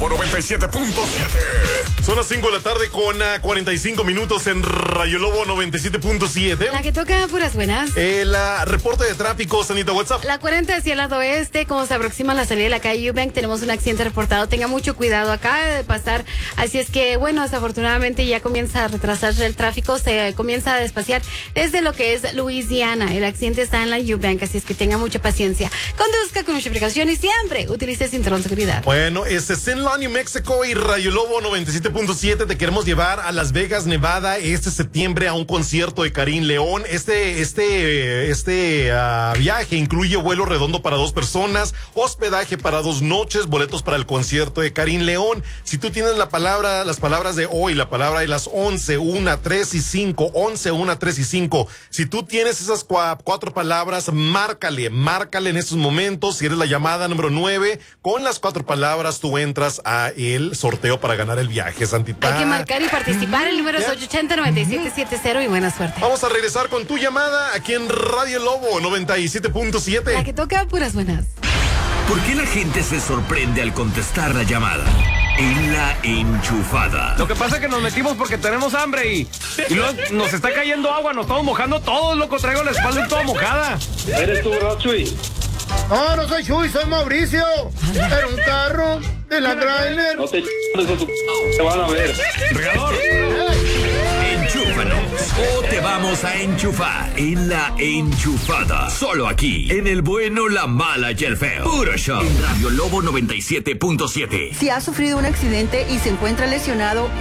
97.7. Son las 5 de la tarde con 45 minutos en Radio Lobo 97.7. La que toca puras buenas. El reporte de tráfico, Sanita, WhatsApp. La 40 hacia el lado oeste, como se aproxima la salida de la calle Eubank, tenemos un accidente reportado. Tenga mucho cuidado, acaba de pasar. Así es que, bueno, desafortunadamente ya comienza a retrasarse el tráfico, se comienza a despaciar desde lo que es Luisiana. El accidente está en la Eubank, así es que tenga mucha paciencia. Conduzca con mucha precaución y siempre utilice cinturón de seguridad. Bueno, Zenla, New Mexico y Radio Lobo 97.7, te queremos llevar a Las Vegas, Nevada, este septiembre a un concierto de Karim León. Este viaje incluye vuelo redondo para 2 personas, hospedaje para 2 noches, boletos para el concierto de Karim León. Si tú tienes las palabras de hoy, la palabra de las 11, 1, 3 y 5, 11, 1, 3 y 5. Si tú tienes esas 4 palabras, márcale en estos momentos. Si eres la llamada número 9, con las 4 palabras tú entras a el sorteo para ganar el viaje, Santita. Hay que marcar y participar. El número es 880-9770 y buena suerte. Vamos a regresar con tu llamada aquí en Radio Lobo 97.7. La que toca puras buenas. ¿Por qué la gente se sorprende al contestar la llamada? En La Enchufada. Lo que pasa es que nos metimos porque tenemos hambre y luego nos está cayendo agua, nos estamos mojando todos, loco, traigo la espalda toda mojada. ¿Eres tú, verdad, Chuy? No, no soy Chuy, soy Mauricio. Era un carro de la trailer. No te eso, te van a ver. Regador. Enchúfanos o te vamos a enchufar en La Enchufada. Solo aquí, en el bueno, la mala y el feo. Puro show. En Radio Lobo 97.7. Si ha sufrido un accidente y se encuentra lesionado,